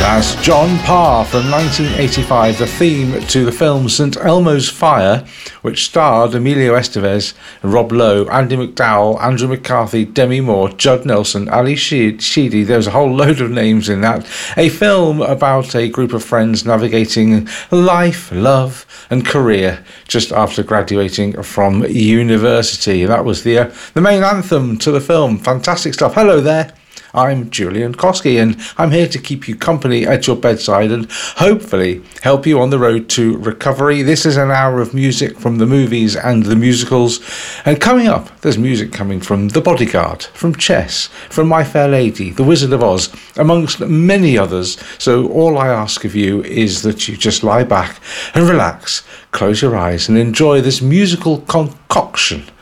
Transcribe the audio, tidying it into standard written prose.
That's John Parr from 1985, the theme to the film St Elmo's Fire, which starred Emilio Estevez, Rob Lowe, Andy McDowell, Andrew McCarthy, Demi Moore, Judd Nelson, Ali Sheedy. There's a whole load of names in that. A film about a group of friends navigating life, love and career just after graduating from university. That was the main anthem to the film. Fantastic stuff. Hello there. I'm Julian Koski, and I'm here to keep you company at your bedside and hopefully help you on the road to recovery. This is an hour of music from the movies and the musicals. And coming up, there's music coming from The Bodyguard, from Chess, from My Fair Lady, The Wizard of Oz, amongst many others. So all I ask of you is that you just lie back and relax, close your eyes and enjoy this musical concoction